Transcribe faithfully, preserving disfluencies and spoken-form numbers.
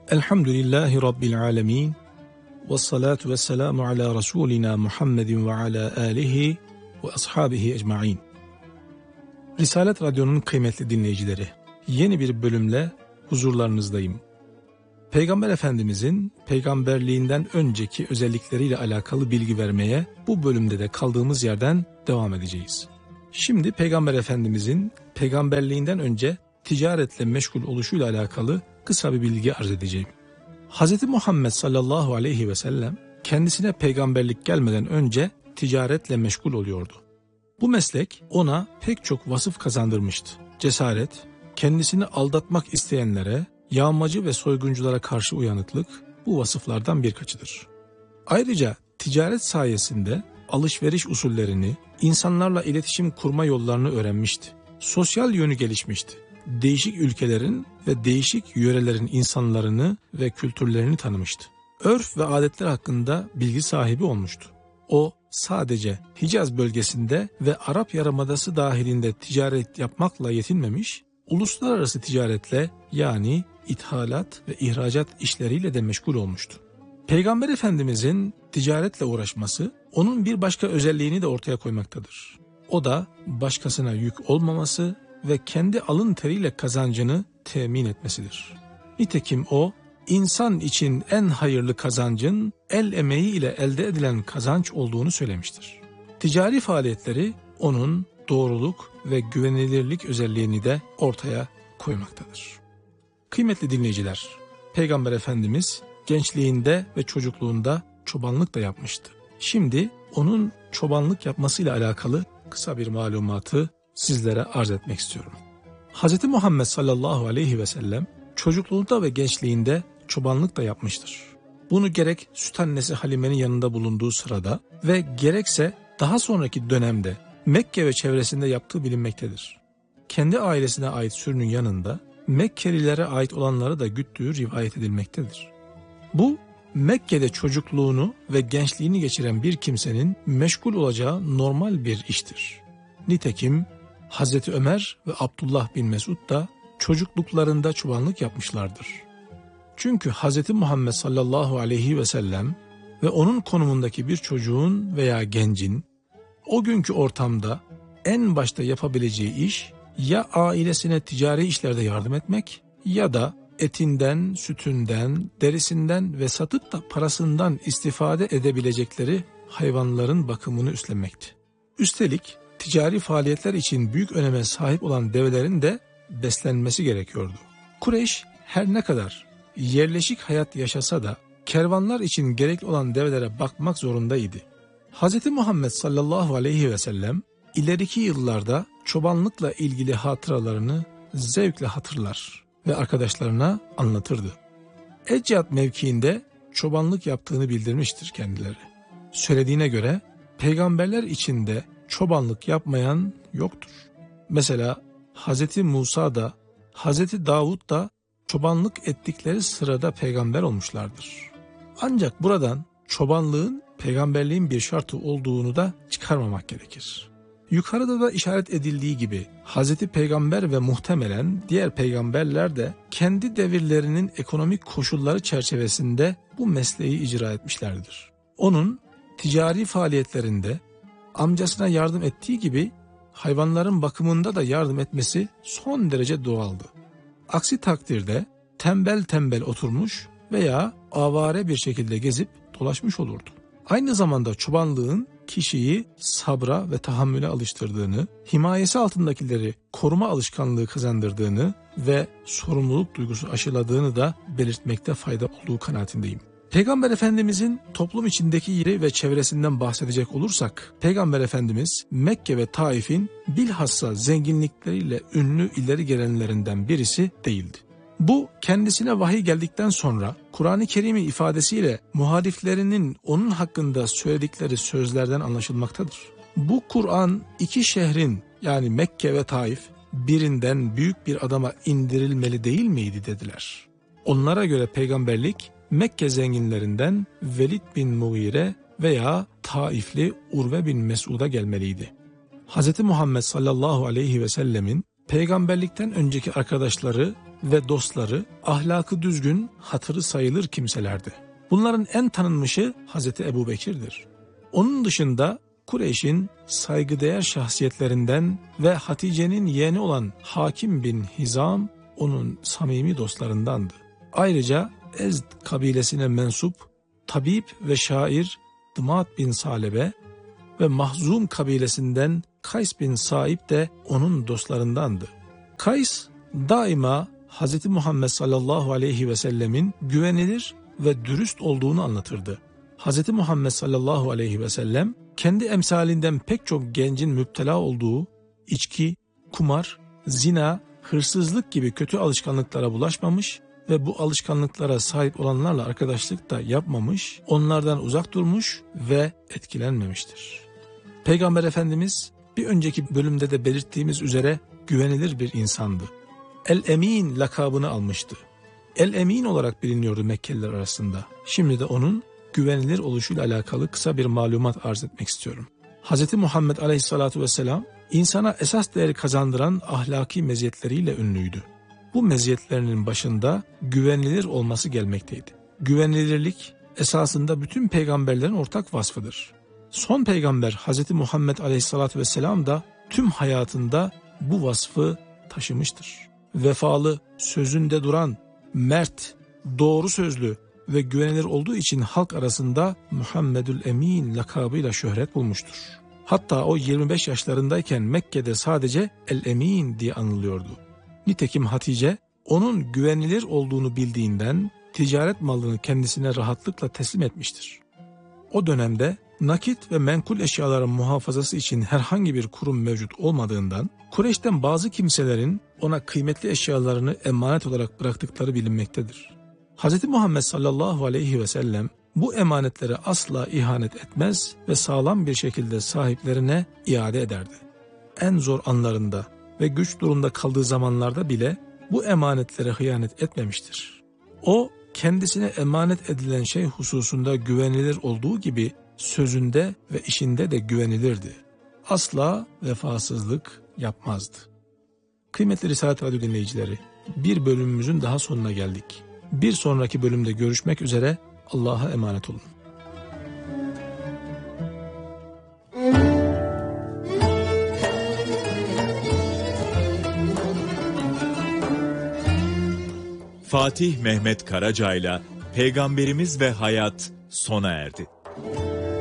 Elhamdülillahi Rabbil alemin. Ve salatu ve selamu ala Resulina Muhammedin ve ala alihi ve ashabihi ecmain. Risalet Radyo'nun kıymetli dinleyicileri, yeni bir bölümle huzurlarınızdayım. Peygamber Efendimizin peygamberliğinden önceki özellikleriyle alakalı bilgi vermeye bu bölümde de kaldığımız yerden devam edeceğiz. Şimdi Peygamber Efendimizin peygamberliğinden önce ticaretle meşgul oluşuyla alakalı kısa bir bilgi arz edeceğim. Hz. Muhammed sallallahu aleyhi ve sellem kendisine peygamberlik gelmeden önce ticaretle meşgul oluyordu. Bu meslek ona pek çok vasıf kazandırmıştı. Cesaret, kendisini aldatmak isteyenlere, yağmacı ve soygunculara karşı uyanıklık bu vasıflardan birkaçıdır. Ayrıca ticaret sayesinde alışveriş usullerini, insanlarla iletişim kurma yollarını öğrenmişti. Sosyal yönü gelişmişti. Değişik ülkelerin ve değişik yörelerin insanlarını ve kültürlerini tanımıştı. Örf ve adetler hakkında bilgi sahibi olmuştu. O sadece Hicaz bölgesinde ve Arap Yarımadası dahilinde ticaret yapmakla yetinmemiş, uluslararası ticaretle yani ithalat ve ihracat işleriyle de meşgul olmuştu. Peygamber Efendimizin ticaretle uğraşması onun bir başka özelliğini de ortaya koymaktadır. O da başkasına yük olmaması ve kendi alın teriyle kazancını temin etmesidir. Nitekim o, insan için en hayırlı kazancın el emeği ile elde edilen kazanç olduğunu söylemiştir. Ticari faaliyetleri onun doğruluk ve güvenilirlik özelliğini de ortaya koymaktadır. Kıymetli dinleyiciler, Peygamber Efendimiz gençliğinde ve çocukluğunda çobanlık da yapmıştı. Şimdi onun çobanlık yapmasıyla alakalı kısa bir malumatı sizlere arz etmek istiyorum. Hz. Muhammed sallallahu aleyhi ve sellem çocukluğunda ve gençliğinde çobanlık da yapmıştır. Bunu gerek süt annesi Halime'nin yanında bulunduğu sırada ve gerekse daha sonraki dönemde Mekke ve çevresinde yaptığı bilinmektedir. Kendi ailesine ait sürünün yanında Mekkelilere ait olanları da güttüğü rivayet edilmektedir. Bu Mekke'de çocukluğunu ve gençliğini geçiren bir kimsenin meşgul olacağı normal bir iştir. Nitekim Hazreti Ömer ve Abdullah bin Mesud da çocukluklarında çobanlık yapmışlardır. Çünkü Hazreti Muhammed sallallahu aleyhi ve sellem ve onun konumundaki bir çocuğun veya gencin o günkü ortamda en başta yapabileceği iş ya ailesine ticari işlerde yardım etmek ya da etinden, sütünden, derisinden ve satıp da parasından istifade edebilecekleri hayvanların bakımını üstlenmekti. Üstelik ticari faaliyetler için büyük öneme sahip olan develerin de beslenmesi gerekiyordu. Kureyş her ne kadar yerleşik hayat yaşasa da kervanlar için gerekli olan develere bakmak zorundaydı. Hz. Muhammed sallallahu aleyhi ve sellem ileriki yıllarda çobanlıkla ilgili hatıralarını zevkle hatırlar ve arkadaşlarına anlatırdı. Ecyat mevkiinde çobanlık yaptığını bildirmiştir kendileri. Söylediğine göre peygamberler içinde çobanlık yapmayan yoktur. Mesela Hz. Musa da Hz. Davud da çobanlık ettikleri sırada peygamber olmuşlardır. Ancak buradan çobanlığın peygamberliğin bir şartı olduğunu da çıkarmamak gerekir. Yukarıda da işaret edildiği gibi Hz. Peygamber ve muhtemelen diğer peygamberler de kendi devirlerinin ekonomik koşulları çerçevesinde bu mesleği icra etmişlerdir. Onun ticari faaliyetlerinde amcasına yardım ettiği gibi hayvanların bakımında da yardım etmesi son derece doğaldı. Aksi takdirde tembel tembel oturmuş veya avare bir şekilde gezip dolaşmış olurdu. Aynı zamanda çobanlığın kişiyi sabra ve tahammüle alıştırdığını, himayesi altındakileri koruma alışkanlığı kazandırdığını ve sorumluluk duygusu aşıladığını da belirtmekte fayda olduğu kanaatindeyim. Peygamber Efendimizin toplum içindeki yeri ve çevresinden bahsedecek olursak, Peygamber Efendimiz Mekke ve Taif'in bilhassa zenginlikleriyle ünlü ileri gelenlerinden birisi değildi. Bu kendisine vahiy geldikten sonra Kur'an-ı Kerim'in ifadesiyle muhaliflerinin onun hakkında söyledikleri sözlerden anlaşılmaktadır. Bu Kur'an iki şehrin yani Mekke ve Taif birinden büyük bir adama indirilmeli değil miydi dediler. Onlara göre peygamberlik Mekke zenginlerinden Velid bin Mughire veya Taifli Urve bin Mesud'a gelmeliydi. Hz. Muhammed sallallahu aleyhi ve sellemin peygamberlikten önceki arkadaşları ve dostları ahlakı düzgün, hatırı sayılır kimselerdi. Bunların en tanınmışı Hazreti Ebubekir'dir. Onun dışında Kureyş'in saygıdeğer şahsiyetlerinden ve Hatice'nin yeğeni olan Hakim bin Hizam onun samimi dostlarındandı. Ayrıca Ezd kabilesine mensup tabip ve şair Dımat bin Salebe ve Mahzum kabilesinden Kays bin Saib de onun dostlarındandı. Kays daima Hz. Muhammed sallallahu aleyhi ve sellemin güvenilir ve dürüst olduğunu anlatırdı. Hz. Muhammed sallallahu aleyhi ve sellem kendi emsalinden pek çok gencin müptela olduğu içki, kumar, zina, hırsızlık gibi kötü alışkanlıklara bulaşmamış ve bu alışkanlıklara sahip olanlarla arkadaşlık da yapmamış, onlardan uzak durmuş ve etkilenmemiştir. Peygamber Efendimiz bir önceki bölümde de belirttiğimiz üzere güvenilir bir insandı. El-Emin lakabını almıştı. El-Emin olarak biliniyordu Mekkeliler arasında. Şimdi de onun güvenilir oluşuyla alakalı kısa bir malumat arz etmek istiyorum. Hz. Muhammed aleyhissalatu vesselam insana esas değeri kazandıran ahlaki meziyetleriyle ünlüydü. Bu meziyetlerinin başında güvenilir olması gelmekteydi. Güvenilirlik esasında bütün peygamberlerin ortak vasfıdır. Son peygamber Hz. Muhammed aleyhissalatu vesselam da tüm hayatında bu vasfı taşımıştır. Vefalı, sözünde duran, mert, doğru sözlü ve güvenilir olduğu için halk arasında Muhammedül Emin lakabıyla şöhret bulmuştur. Hatta o yirmi beş yaşlarındayken Mekke'de sadece El-Emin diye anılıyordu. Nitekim Hatice onun güvenilir olduğunu bildiğinden ticaret malını kendisine rahatlıkla teslim etmiştir. O dönemde nakit ve menkul eşyaların muhafazası için herhangi bir kurum mevcut olmadığından Kureyş'ten bazı kimselerin ona kıymetli eşyalarını emanet olarak bıraktıkları bilinmektedir. Hz. Muhammed sallallahu aleyhi ve sellem bu emanetlere asla ihanet etmez ve sağlam bir şekilde sahiplerine iade ederdi. En zor anlarında ve güç durumda kaldığı zamanlarda bile bu emanetlere hıyanet etmemiştir. O kendisine emanet edilen şey hususunda güvenilir olduğu gibi sözünde ve işinde de güvenilirdi. Asla vefasızlık yapmazdı. Kıymetli Risalet Radyo dinleyicileri, bir bölümümüzün daha sonuna geldik. Bir sonraki bölümde görüşmek üzere, Allah'a emanet olun. Fatih Mehmet Karaca'yla Peygamberimiz ve Hayat sona erdi.